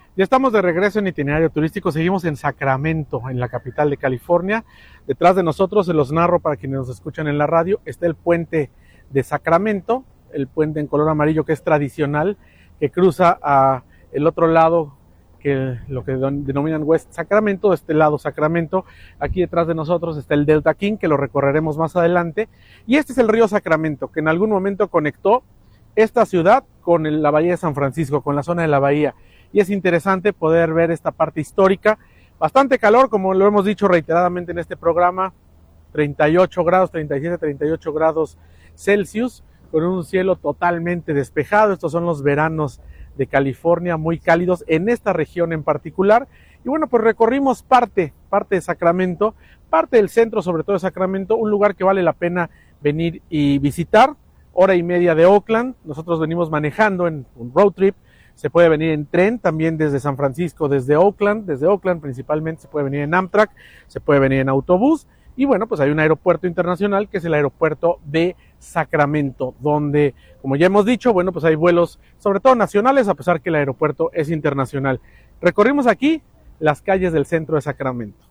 Ya estamos de regreso en Itinerario Turístico, seguimos en Sacramento, en la capital de California. Detrás de nosotros, se los narro para quienes nos escuchan en la radio, está el puente de Sacramento, el puente en color amarillo que es tradicional, que cruza a el otro lado, que lo que denominan West Sacramento, este lado Sacramento. Aquí detrás de nosotros está el Delta King, que lo recorreremos más adelante, y este es el río Sacramento, que en algún momento conectó esta ciudad con la bahía de San Francisco, con la zona de la bahía, y es interesante poder ver esta parte histórica. Bastante calor, como lo hemos dicho reiteradamente en este programa, 38 grados, 37, 38 grados Celsius, con un cielo totalmente despejado. Estos son los veranos de California, muy cálidos en esta región en particular. Y bueno, pues recorrimos parte de Sacramento, parte del centro, sobre todo de Sacramento, un lugar que vale la pena venir y visitar. Hora y media de Oakland, nosotros venimos manejando en un road trip. Se puede venir en tren también desde San Francisco, desde Oakland principalmente se puede venir en Amtrak, se puede venir en autobús. Y bueno, pues hay un aeropuerto internacional que es el aeropuerto de Sacramento, donde, como ya hemos dicho, bueno, pues hay vuelos, sobre todo nacionales, a pesar que el aeropuerto es internacional. Recorrimos aquí las calles del centro de Sacramento.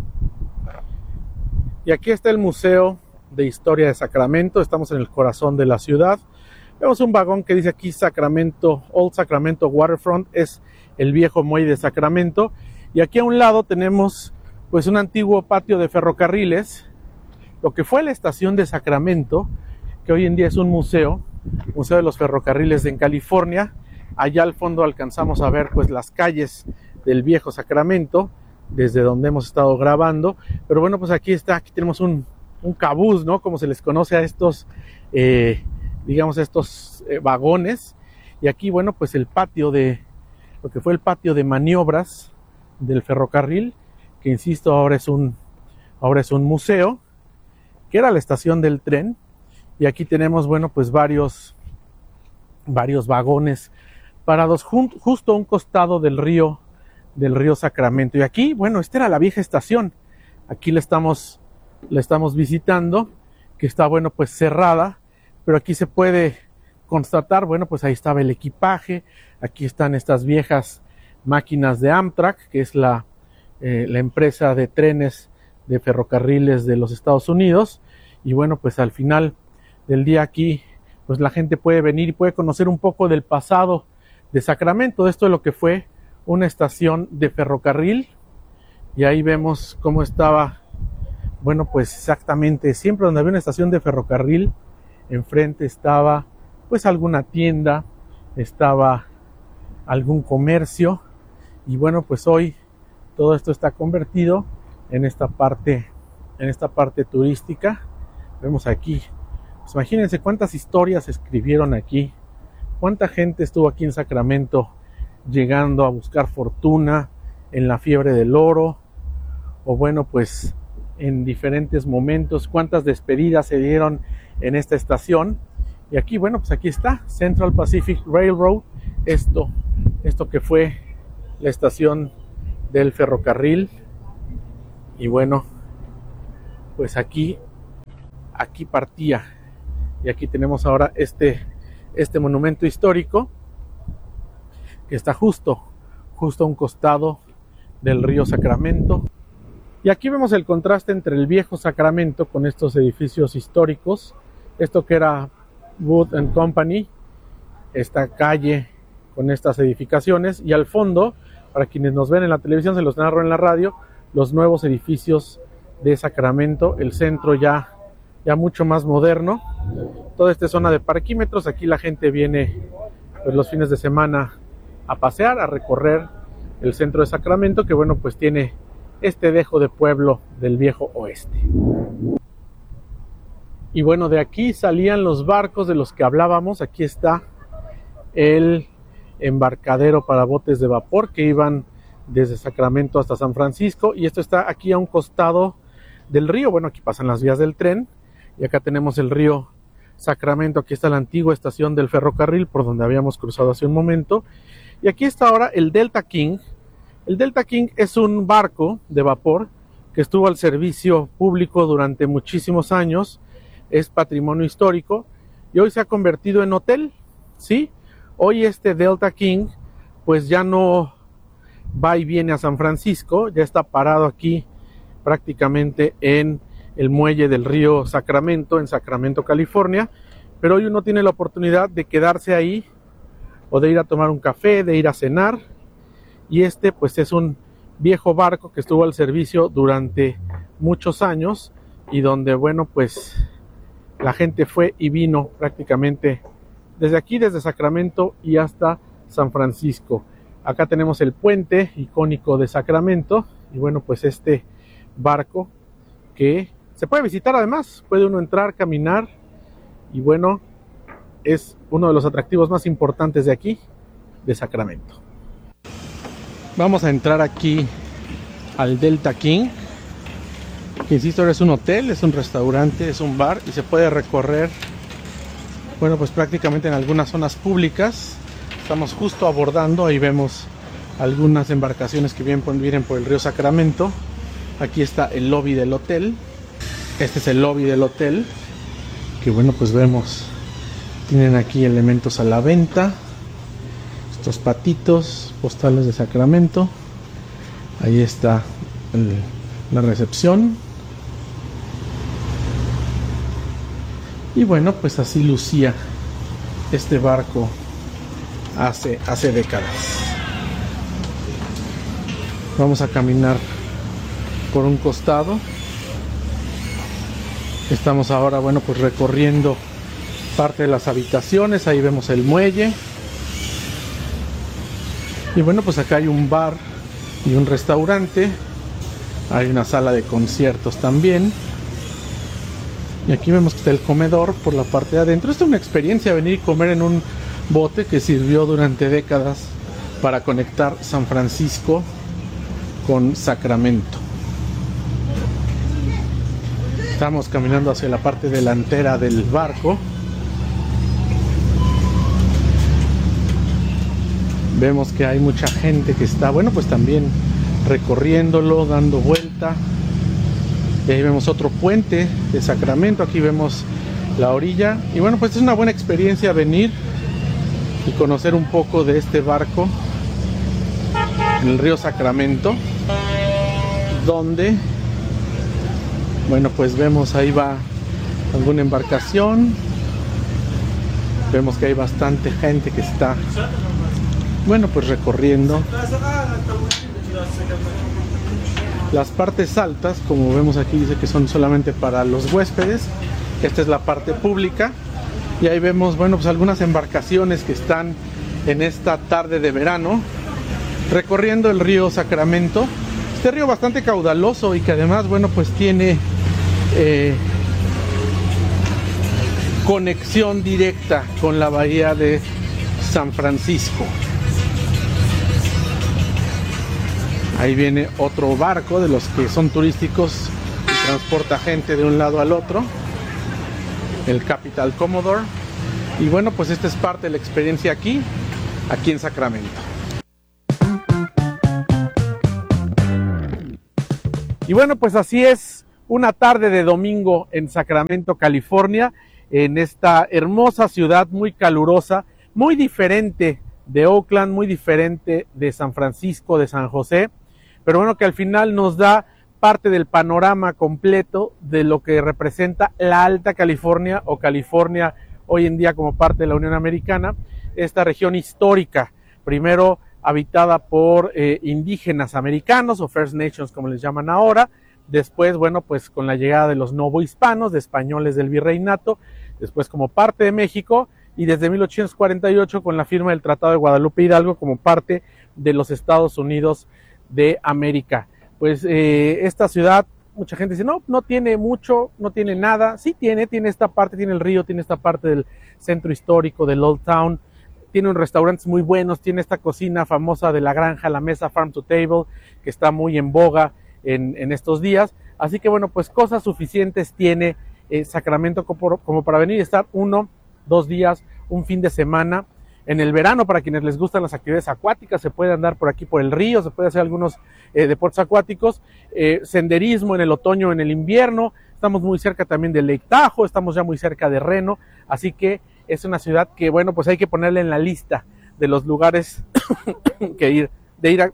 Y aquí está el Museo de Historia de Sacramento, estamos en el corazón de la ciudad. Vemos un vagón que dice aquí Sacramento, Old Sacramento Waterfront, es el viejo muelle de Sacramento. Y aquí a un lado tenemos pues un antiguo patio de ferrocarriles, lo que fue la estación de Sacramento, que hoy en día es un museo de los ferrocarriles en California. Allá al fondo alcanzamos a ver pues las calles del viejo Sacramento, desde donde hemos estado grabando. Pero bueno, pues aquí tenemos un cabús, ¿no? Como se les conoce a estos vagones. Y aquí, bueno, pues lo que fue el patio de maniobras del ferrocarril, que insisto, ahora es un museo, que era la estación del tren. Y aquí tenemos, bueno, pues varios vagones parados justo a un costado del río Sacramento. Y aquí, bueno, esta era la vieja estación. Aquí la estamos visitando, que está, bueno, pues cerrada, pero aquí se puede constatar, bueno, pues ahí estaba el equipaje. Aquí están estas viejas máquinas de Amtrak, que es la empresa de trenes de ferrocarriles de los Estados Unidos. Y bueno, pues al final del día aquí, pues la gente puede venir y puede conocer un poco del pasado de Sacramento. Esto es lo que fue una estación de ferrocarril, y ahí vemos cómo estaba, bueno, pues exactamente, siempre donde había una estación de ferrocarril, enfrente estaba pues alguna tienda, estaba algún comercio. Y bueno, pues hoy todo esto está convertido en esta parte turística. Vemos aquí, pues imagínense cuántas historias se escribieron aquí, cuánta gente estuvo aquí en Sacramento llegando a buscar fortuna en la fiebre del oro, o bueno, pues en diferentes momentos, cuántas despedidas se dieron en esta estación. Y aquí, bueno, pues aquí está Central Pacific Railroad, esto que fue la estación del ferrocarril. Y bueno, pues aquí partía, y aquí tenemos ahora este monumento histórico que está justo a un costado del río Sacramento. Y aquí vemos el contraste entre el viejo Sacramento con estos edificios históricos, esto que era Wood and Company, esta calle con estas edificaciones, y al fondo, para quienes nos ven en la televisión, se los narro en la radio, los nuevos edificios de Sacramento, el centro ya mucho más moderno. Toda esta zona de parquímetros, aquí la gente viene pues los fines de semana a pasear, a recorrer el centro de Sacramento, que bueno, pues tiene este dejo de pueblo del viejo oeste. Y bueno, de aquí salían los barcos de los que hablábamos. Aquí está el embarcadero para botes de vapor que iban desde Sacramento hasta San Francisco, y esto está aquí a un costado del río. Bueno, aquí pasan las vías del tren, y acá tenemos el río Sacramento. Aquí está la antigua estación del ferrocarril por donde habíamos cruzado hace un momento. Y aquí está ahora el Delta King. El Delta King es un barco de vapor que estuvo al servicio público durante muchísimos años, es patrimonio histórico, y hoy se ha convertido en hotel, ¿sí? Hoy este Delta King pues ya no va y viene a San Francisco, ya está parado aquí prácticamente en el muelle del río Sacramento, en Sacramento, California, pero hoy uno tiene la oportunidad de quedarse ahí o de ir a tomar un café, de ir a cenar, y este pues es un viejo barco que estuvo al servicio durante muchos años y donde, bueno, pues la gente fue y vino prácticamente desde aquí, desde Sacramento y hasta San Francisco. Acá tenemos el puente icónico de Sacramento y, bueno, pues este barco que se puede visitar, además puede uno entrar, caminar, y bueno, es uno de los atractivos más importantes de aquí, de Sacramento. Vamos a entrar aquí al Delta King, que insisto, es un hotel, es un restaurante, es un bar y se puede recorrer, bueno, pues prácticamente en algunas zonas públicas. Estamos justo abordando, ahí vemos algunas embarcaciones que vienen por el río Sacramento. Aquí está el lobby del hotel. Este es el lobby del hotel, que, bueno, pues vemos, tienen aquí elementos a la venta, estos patitos postales de Sacramento. Ahí está la recepción. Y bueno, pues así lucía este barco hace décadas. Vamos a caminar por un costado. Estamos ahora, bueno, pues recorriendo parte de las habitaciones. Ahí vemos el muelle. Y bueno, pues acá hay un bar y un restaurante. Hay una sala de conciertos también. Y aquí vemos que está el comedor por la parte de adentro. Esta es una experiencia, venir y comer en un bote que sirvió durante décadas para conectar San Francisco con Sacramento. Estamos caminando hacia la parte delantera del barco. Vemos que hay mucha gente que está, bueno, pues también recorriéndolo, dando vuelta. Y ahí vemos otro puente de Sacramento. Aquí vemos la orilla. Y bueno, pues es una buena experiencia venir y conocer un poco de este barco en el río Sacramento, donde, bueno, pues vemos ahí va alguna embarcación. Vemos que hay bastante gente que está, bueno, pues recorriendo. Las partes altas, como vemos aquí, dice que son solamente para los huéspedes. Esta es la parte pública. Y ahí vemos, bueno, pues algunas embarcaciones que están en esta tarde de verano recorriendo el río Sacramento. Este río bastante caudaloso y que además, bueno, pues tiene conexión directa con la bahía de San Francisco. Ahí viene otro barco de los que son turísticos y transporta gente de un lado al otro, el Capital Commodore. Y bueno, pues esta es parte de la experiencia aquí en Sacramento. Y bueno, pues así es una tarde de domingo en Sacramento, California, en esta hermosa ciudad muy calurosa, muy diferente de Oakland, muy diferente de San Francisco, de San José, pero bueno, que al final nos da parte del panorama completo de lo que representa la Alta California, o California hoy en día como parte de la Unión Americana, esta región histórica, primero habitada por indígenas americanos o First Nations como les llaman ahora. Después, bueno, pues con la llegada de los novohispanos, de españoles del virreinato, después como parte de México, y desde 1848 con la firma del Tratado de Guadalupe Hidalgo como parte de los Estados Unidos de América. Pues esta ciudad, mucha gente dice, no tiene mucho, no tiene nada. Sí tiene esta parte, tiene el río, tiene esta parte del centro histórico, del Old Town, tiene unos restaurantes muy buenos, tiene esta cocina famosa de la granja, la mesa Farm to Table, que está muy en boga en estos días. Así que bueno, pues cosas suficientes tiene Sacramento como para venir y estar 1, 2 días, un fin de semana. En el verano, para quienes les gustan las actividades acuáticas, se puede andar por aquí por el río, se puede hacer algunos deportes acuáticos, senderismo en el otoño, en el invierno. Estamos muy cerca también de Lake Tahoe, estamos ya muy cerca de Reno, así que es una ciudad que, bueno, pues hay que ponerle en la lista de los lugares de ir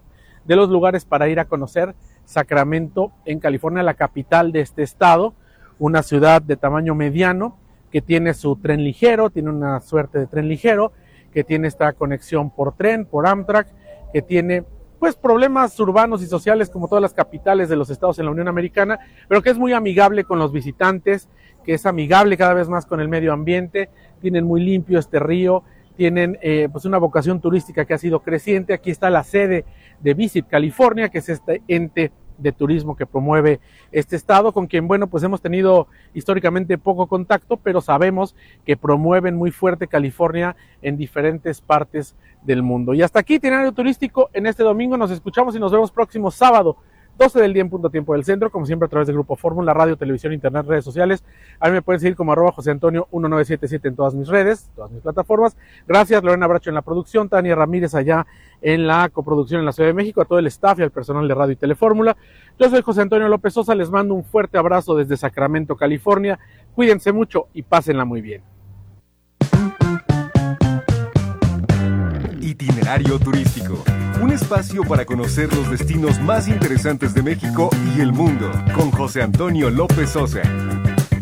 de los lugares para ir a conocer Sacramento en California, la capital de este estado, una ciudad de tamaño mediano que tiene su tren ligero, tiene una suerte de tren ligero, que tiene esta conexión por tren, por Amtrak, que tiene pues problemas urbanos y sociales como todas las capitales de los estados en la Unión Americana, pero que es muy amigable con los visitantes, que es amigable cada vez más con el medio ambiente, tienen muy limpio este río, tienen pues una vocación turística que ha sido creciente. Aquí está la sede de Visit California, que es este ente de turismo que promueve este estado, con quien, bueno, pues hemos tenido históricamente poco contacto, pero sabemos que promueven muy fuerte California en diferentes partes del mundo. Y hasta aquí Itinerario Turístico en este domingo. Nos escuchamos y nos vemos próximo sábado, 12 del día en punto tiempo del centro, como siempre a través del Grupo Fórmula, radio, televisión, internet, redes sociales. A mí me pueden seguir como @JoseAntonio1977 en todas mis redes, todas mis plataformas. Gracias, Lorena Bracho en la producción, Tania Ramírez allá en la coproducción en la Ciudad de México, a todo el staff y al personal de Radio y Telefórmula. Yo soy José Antonio López Sosa, les mando un fuerte abrazo desde Sacramento, California. Cuídense mucho y pásenla muy bien. Itinerario Turístico, un espacio para conocer los destinos más interesantes de México y el mundo, con José Antonio López Sosa.